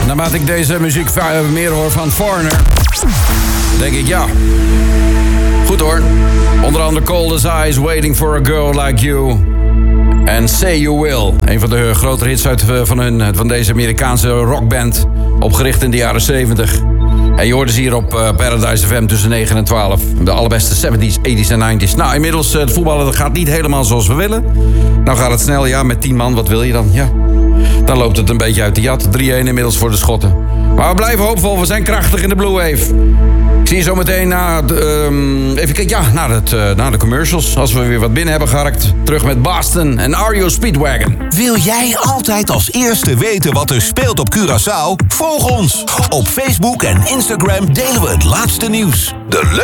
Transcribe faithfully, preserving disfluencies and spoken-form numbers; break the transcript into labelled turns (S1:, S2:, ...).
S1: naarmate ik deze muziek meer hoor van Foreigner, denk ik ja. Goed hoor. Onder andere Cold as Ice, Waiting for a Girl Like You. En Say You Will. Een van de grotere hits uit, van, hun, van deze Amerikaanse rockband. Opgericht in de jaren zeventig. En je hoorde ze hier op uh, Paradise F M tussen negen en twaalf. De allerbeste zeventies, tachtiger en negentiger. Nou, inmiddels, uh, het voetballen dat gaat niet helemaal zoals we willen. Nou gaat het snel, ja, met tien man, wat wil je dan? Ja. Dan loopt het een beetje uit de jat. drie-een inmiddels voor de Schotten. Maar we blijven hoopvol, we zijn krachtig in de Blue Wave. Ik zie je zo meteen na, um, even kijken, ja, na, het, uh, na de commercials. Als we weer wat binnen hebben geharkt. Terug met Boston en R E O Speedwagon.
S2: Wil jij altijd als eerste weten wat er speelt op Curaçao? Volg ons. Op Facebook en Instagram delen we het laatste nieuws. De